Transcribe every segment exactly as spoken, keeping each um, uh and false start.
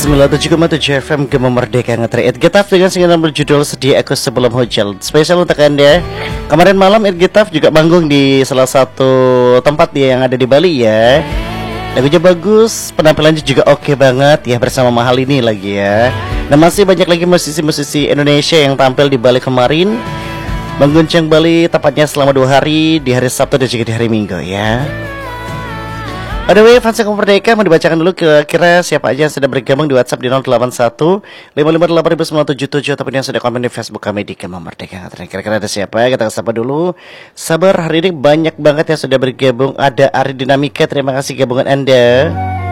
sembilan puluh tujuh koma tujuh F M Gema Merdeka Ngetri Edgetaf dengan single berjudul Sedia Aku Sebelum Hujan. Spesial untuk Anda. Kemarin malam Edgetaf juga manggung di salah satu tempat dia yang ada di Bali ya. Lagunya bagus, penampilannya juga oke banget ya, bersama Mahal ini lagi ya. Dan masih banyak lagi musisi-musisi Indonesia yang tampil di Bali kemarin, mengguncang Bali tepatnya selama dua hari, di hari Sabtu dan juga di hari Minggu ya. By the way, fans yang Merdeka, mau dibacakan dulu kira-kira siapa aja yang sudah bergabung di WhatsApp di nol delapan satu lima lima delapan sembilan tujuh tujuh ataupun yang sudah komen di Facebook kami di Gema Merdeka. Kira-kira ada siapa? Kita sapa dulu. Sabar, hari ini banyak banget yang sudah bergabung. Ada Ari Dinamika, terima kasih gabungan Anda.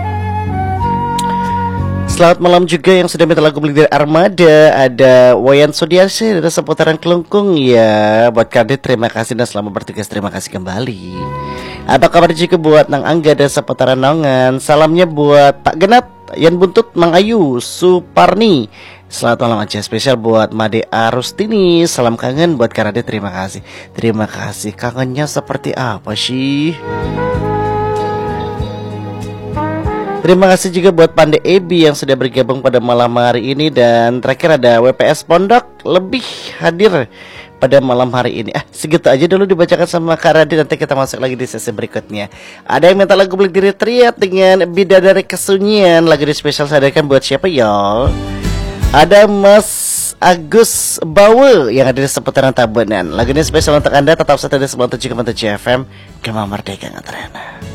Selamat malam juga yang sudah minta lagu milik dari Armada. Ada Wayan Sudiarsi dari seputaran Kelungkung ya. Buat Kadit terima kasih dan selamat bertugas, terima kasih kembali. Apa kabar juga buat Nang Angga dan seputaran Nongan. Salamnya buat Pak Genat, Yan Buntut, Mang Ayu, Suparni. Selamat malam aja spesial buat Made Arustini. Salam kangen buat Karade, terima kasih. Terima kasih. Kangennya seperti apa sih? Terima kasih juga buat Pande Ebi yang sudah bergabung pada malam hari ini. Dan terakhir ada W P S Pondok lebih hadir pada malam hari ini. Ah, segitu aja dulu dibacakan sama Kak Radit. Nanti kita masuk lagi di sesi berikutnya. Ada yang minta lagu milik diri Triat dengan Bidadari Kesunyian. Lagu di spesial saya adakan buat siapa ya? Ada Mas Agus Bawe yang ada di seputaran Tabanan. Lagu ini spesial untuk Anda. Tetap setia di sembilan puluh tujuh koma tujuh F M Gema Merdeka Ngetri.